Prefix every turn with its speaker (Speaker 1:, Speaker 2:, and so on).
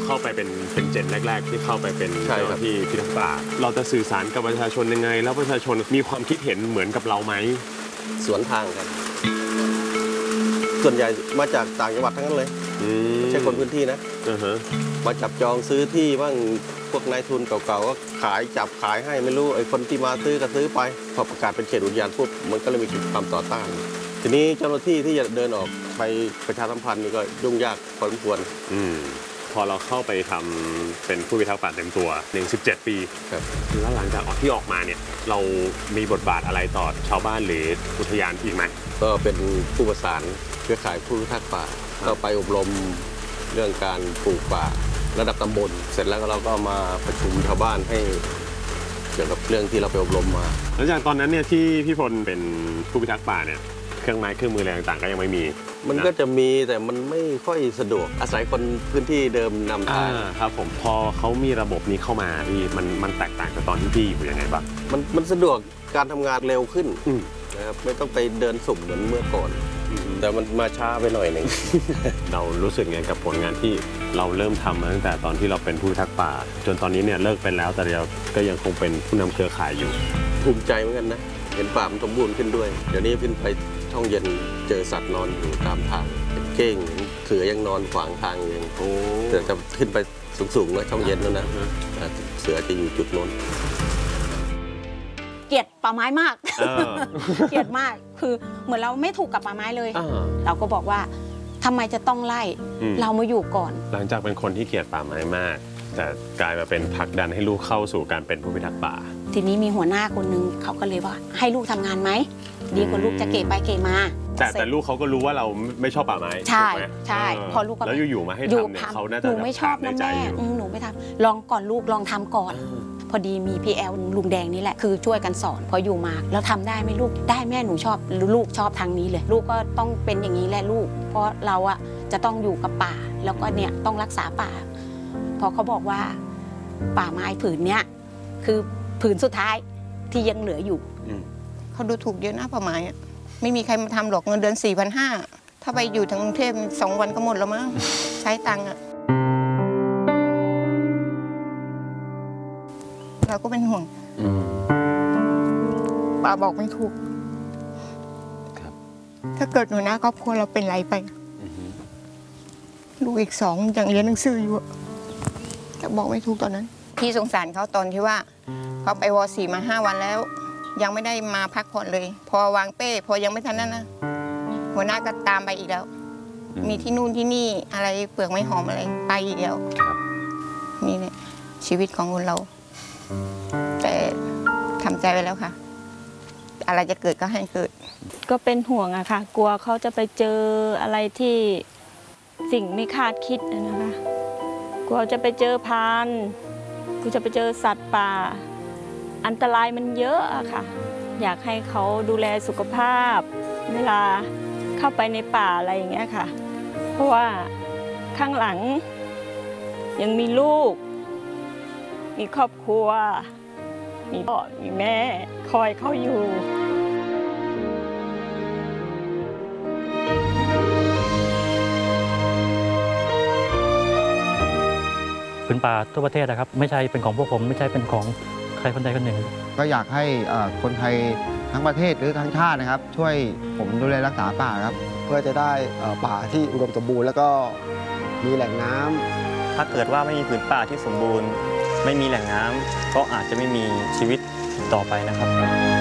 Speaker 1: เข้าไปเป็นเจนแรกๆที่เข้าไปเป็นเจ้าหน้าที่พิทักษ์ป่าเราจะสื่อสารกับประชาชนยังไงแล้วประชาชนมีความคิดเห็นเหมือนกับเราไหม
Speaker 2: สวนทางครับส่วนใหญ่มาจากต่างจังหวัดทั้งนั้นเลยไม่ใช่คนพื้นที่นะมาจับจองซื้อที่บ้างพวกนายทุนเก่าๆก็ขายจับขายให้ไม่รู้ไอ้คนที่มาซื้อก็ซื้อไปพอประกาศเป็นเขตอุทยานปุ๊บมันก็เลยมีความต่อต้านทีนี้เจ้าหน้าที่ที่จะเดินออกไปประชาสัมพันธ์นี่ก็ยุ่งยากพอสมควร
Speaker 1: พอเราเข้าไปทำเป็นผู้พิทักษ์ป่าเต็มตัว17 ปีแล้วหลังจากที่ออกมาเนี่ยเรามีบทบาทอะไรต่อชาวบ้านหรืออุทยานอีกไหม
Speaker 2: ก็เป็นผู้ประสานเครือข่ายผู้พิทักษ์ป่าก็ไปอบรมเรื่องการปลูกป่าระดับตำบลเสร็จแล้วเราก็มาประชุมชาวบ้านให้เกี่ยวกับเรื่องที่เราไปอบรมมา
Speaker 1: หลังจากตอนนั้นเนี่ยที่พี่พลเป็นผู้พิทักษ์ป่าเนี่ยเครื่องไม้เครื่องมืออะไรต่างๆก็ยังไม่มี
Speaker 2: มันก็จะมีแต่มันไม่ค่อยสะดวกอาศัยคนพื้นที่เดิมนำทาง
Speaker 1: ครับผมพอเขามีระบบนี้เข้ามาพี่มันแตกต่างจากตอนที่พี่อยู่ยังไงบ้าง
Speaker 2: มันสะดวกการทำงานเร็วขึ้นนะครับไม่ต้องไปเดินสุ่มเหมือนเมื่อก่อนแต่มันมาช้าไปหน่อยหนึ่ง
Speaker 1: เรารู้สึกไงกับผลงานที่เราเริ่มทำมาตั้งแต่ตอนที่เราเป็นผู้พิทักษ์ป่าจนตอนนี้เนี่ยเลิกไปแล้วแต่เราก็ยังคงเป็นผู้นำเครือข่ายอยู่
Speaker 2: ภูมิใจเหมือนกันนะเห็นป่ามันสมบูรณ์ขึ้นด้วยเดี๋ยวนี้ขึ้นไปช่องเย็นเจอสัตว์นอนอยู่ตามทางเก้งเสือยังนอนขวางทางยังแต่จะขึ้นไปสูงๆนะช่องเย็นแล้วนะเสือจะอยู่จุดโน้น
Speaker 3: เกลียดป่าไม้มากเกลียดมากคือเหมือนเราไม่ถูกกับป่าไม้เลยเราก็บอกว่าทำไมจะต้องไล่เรามาอยู่ก่อน
Speaker 1: หลังจากเป็นคนที่เกลียดป่าไม้มากแต่กลายมาเป็นผลักดันให้ลูกเข้าสู่การเป็นผู้พิทักษ์ป่า
Speaker 3: ทีนี้มีหัวหน้าคนนึงเขาก็เลยว่าให้ลูกทำงานไหมดีกว่าลูกจะเกะไปเกะมา
Speaker 1: แต่ลูกเขาก็รู้ว่าเราไม่ชอบป่าไม้
Speaker 3: ใช่ใช่พอลูกก็
Speaker 1: แล้วอยู่ๆมาให้ทำเนี่ยเขาน่าจะ
Speaker 3: หนูไม่ชอบนะแม่หนูไม่ทำลองก่อนลูกลองทำก่อนพอดีมีพี่แอลลุงแดงนี่แหละคือช่วยกันสอนพออยู่มาแล้วทำได้ไหมลูกได้แม่หนูชอบลูกชอบทางนี้เลยลูกก็ต้องเป็นอย่างนี้แหละลูกเพราะเราอะจะต้องอยู่กับป่าแล้วก็เนี่ยต้องรักษาป่าพอเขาบอกว่าป่าไม้ผืนเนี้ยคือผืนสุดท้ายที่ยังเหลืออยู่
Speaker 4: เขาดูถูกเยอะนะป่าไม้อะไม่มีใครมาทำหรอกเงินเดือน4,500ถ้าไปอยู่ทางกรุงเทพ2 วันก็หมดแล้วมั้งใช้ตังค์อะเราก็เป็นห่วงป้าบอกไม่ถูกถ้าเกิดหนูนะครอบครัวเราเป็นไรไปลูกอีก2ยังเรียนหนังสืออยู่แต่บอกไม่ถูกตอนนั้นพี่สงสารเขาตอนที่ว่าเขาไปว.4 มา5 วันแล้วยังไม่ได้มาพักผ่อนเลยพอวางเป้พอยังไม่ทันนั้นนะหัวหน้าก็ตามไปอีกแล้วมีที่นู่นที่นี่อะไรเปลือกไม้หอมอะไรไปอีกแล้วนี่เนี่ยชีวิตของคนเราแต่ทำใจไว้แล้วค่ะอะไรจะเกิดก็ให้เกิด
Speaker 5: ก็เป็นห่วงอะค่ะกลัวเขาจะไปเจออะไรที่สิ่งไม่คาดคิดนะคะกลัวจะไปเจอพรานกลัวจะไปเจอสัตว์ป่าอันตรายมันเยอะอะค่ะอยากให้เขาดูแลสุขภาพเวลาเข้าไปในป่าอะไรอย่างเงี้ยค่ะเพราะว่าข้างหลังยังมีลูกมีครอบครัวมีพ่อมีแม่คอยเขาอยู่
Speaker 6: ผืนป่าทั่วประเทศนะครับไม่ใช่เป็นของพวกผมไม่ใช่เป็นของใครคนใดคนหนึ่ง
Speaker 7: ก็อยากให้คนไทยทั้งประเทศหรือทั้งชาตินะครับช่วยผมดูแลรักษาป่าครับ
Speaker 8: เพื่อจะได้ป่าที่อุดมสมบูรณ์แล้วก็มีแหล่งน้ำ
Speaker 9: ถ้าเกิดว่าไม่มีผืนป่าที่สมบูรณ์ไม่มีแหล่งน้ำก็อาจจะไม่มีชีวิตต่อไปนะครับ